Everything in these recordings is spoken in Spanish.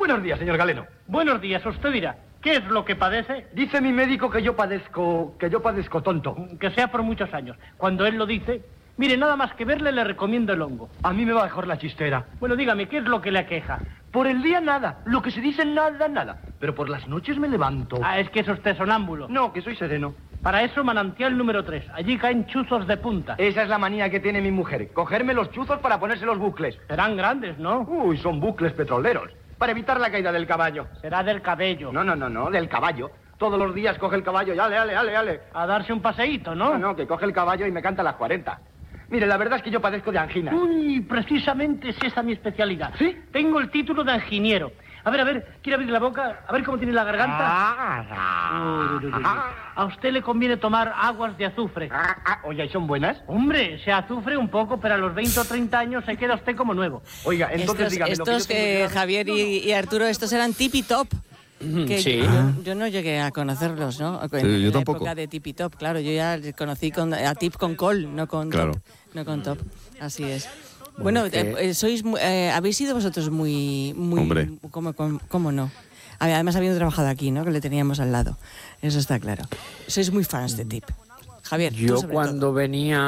Buenos días, señor Galeno. Buenos días, usted dirá, ¿qué es lo que padece? Dice mi médico que yo padezco tonto. Que sea por muchos años. Cuando él lo dice, mire, nada más que verle le recomiendo el hongo. A mí me va mejor la chistera. Bueno, dígame, ¿qué es lo que le aqueja? Por el día nada, lo que se dice nada. Pero por las noches me levanto. Ah, es que es usted sonámbulo. No, que soy sereno. Para eso manantial número 3, allí caen chuzos de punta. Esa es la manía que tiene mi mujer, cogerme los chuzos para ponerse los bucles. Serán grandes, ¿no? Uy, son bucles petroleros. Para evitar la caída del caballo. Será del cabello. No, del caballo. Todos los días coge el caballo y ale. A darse un paseíto, ¿no? No, que coge el caballo y me canta las 40. Mire, la verdad es que yo padezco de angina. Uy, precisamente es esa mi especialidad. ¿Sí? Tengo el título de ingeniero. A ver, ¿quiere abrir la boca? A ver cómo tiene la garganta. Uy. A usted le conviene tomar aguas de azufre. Oye, ¿y son buenas? Hombre, se azufre un poco, pero a los 20 o 30 años se queda usted como nuevo. Oiga, entonces dígame lo que yo tengo que... Javier y Arturo, estos eran Tipi Top. Que Sí. yo no llegué a conocerlos, ¿no? En Sí, yo la tampoco. época de Tipi Top, claro. Yo ya conocí a Tip con Col, no con Claro. Top. No con Top, así es. Bueno, habéis sido vosotros muy Hombre. ¿Cómo no? Además habiendo trabajado aquí, ¿no? Que le teníamos al lado. Eso está claro. Sois muy fans de Tip. Javier, tú Yo sobre cuando todo.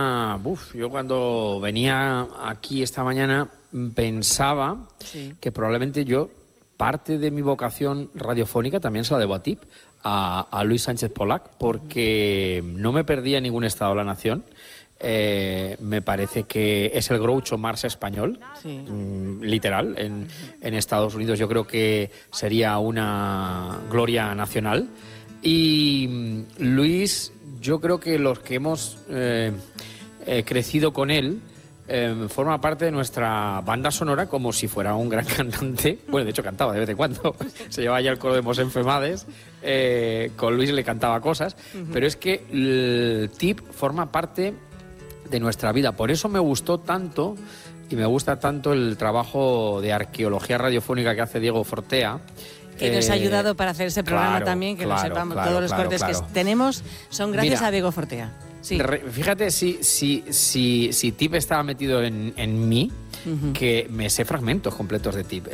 venía aquí esta mañana pensaba Sí. que probablemente yo parte de mi vocación radiofónica también se la debo a Tip, a Luis Sánchez Polac, porque no me perdía ningún Estado de la Nación. Me parece que es el Groucho Marx español, Sí. literal. En Estados Unidos yo creo que sería una gloria nacional. Y Luis, yo creo que los que hemos crecido con él, forma parte de nuestra banda sonora como si fuera un gran cantante. Bueno, de hecho cantaba de vez en cuando. Se llevaba ya el coro de Mosén Femades. Con Luis le cantaba cosas. Pero es que el Tip forma parte de nuestra vida. Por eso me gustó tanto y me gusta tanto el trabajo de arqueología radiofónica que hace Diego Fortea. Que nos ha ayudado para hacer ese programa también, que lo sepamos. Todos los cortes que tenemos son gracias a Diego Fortea. Sí. Fíjate si Tip estaba metido en mí, que me sé fragmentos completos de Tip.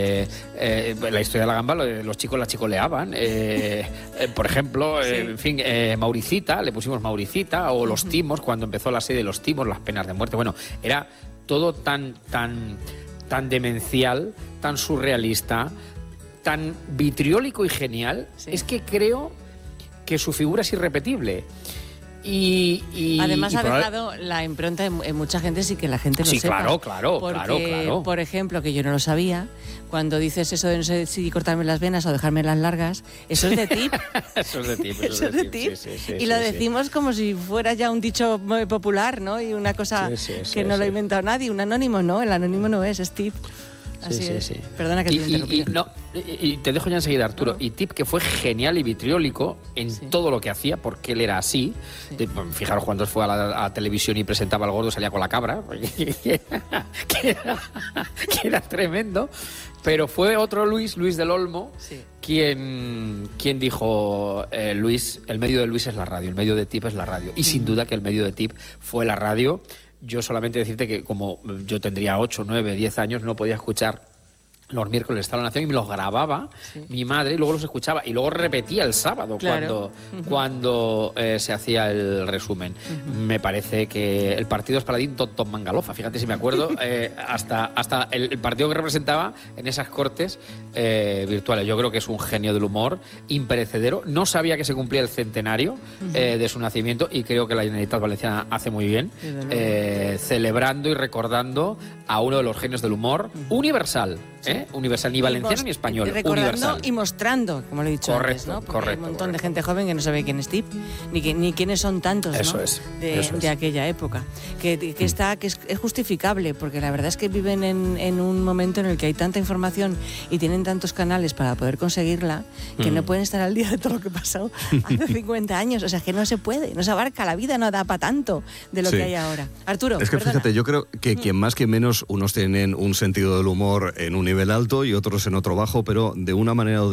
La historia de la gamba, los chicos la chicoleaban. Por ejemplo, en fin, Mauricita, le pusimos Mauricita, o los timos, cuando empezó la serie de los timos, las penas de muerte. Bueno, era todo tan demencial, tan surrealista, tan vitriólico y genial. Sí. Es que creo que su figura es irrepetible. Además ha dejado la impronta en mucha gente sin que la gente lo sepa. Claro. Por ejemplo, que yo no lo sabía, cuando dices eso de no sé si cortarme las venas o dejarme las largas, eso es de Tip. Eso es de Tip. Eso es de Tip. Sí, y lo decimos como si fuera ya un dicho muy popular, ¿no? Y una cosa que no lo ha inventado nadie, un anónimo, ¿no? El anónimo no es Tip. Así es. Perdona que te interrumpí. Y te dejo ya enseguida, Arturo. No. Y Tip, que fue genial y vitriólico en todo lo que hacía, porque él era así. Fijaros cuando fue a la televisión y presentaba al gordo, salía con la cabra, que era tremendo. Pero fue otro Luis del Olmo, quien dijo, Luis, el medio de Luis es la radio, el medio de Tip es la radio. Y sin duda que el medio de Tip fue la radio. Yo solamente decirte que como yo tendría 8, 9, 10 años, no podía escuchar los miércoles Estado de la Nación y me los grababa mi madre y luego los escuchaba y luego repetía el sábado cuando se hacía el resumen. Me parece que el partido Espaladín Tom Mangalofa, fíjate si me acuerdo, hasta el partido que representaba en esas cortes virtuales. Yo creo que es un genio del humor, imperecedero. No sabía que se cumplía el centenario de su nacimiento y creo que la Generalitat Valenciana hace muy bien, celebrando y recordando a uno de los genios del humor universal. Universal, ni valenciano ni español. Recordando universal. Y mostrando, como lo he dicho antes, ¿no? Porque hay un montón de gente joven que no sabe quién es Tip, ni quiénes son tantos, eso ¿no? De aquella época. Que es justificable, porque la verdad es que viven en un momento en el que hay tanta información y tienen tantos canales para poder conseguirla, que no pueden estar al día de todo lo que pasó hace 50 años. O sea, que no se puede, no se abarca, la vida no da para tanto de lo que hay ahora. Arturo, es que perdona. Fíjate, yo creo que quien más que menos, unos tienen un sentido del humor en un nivel alto y otros en otro bajo, pero de una manera o de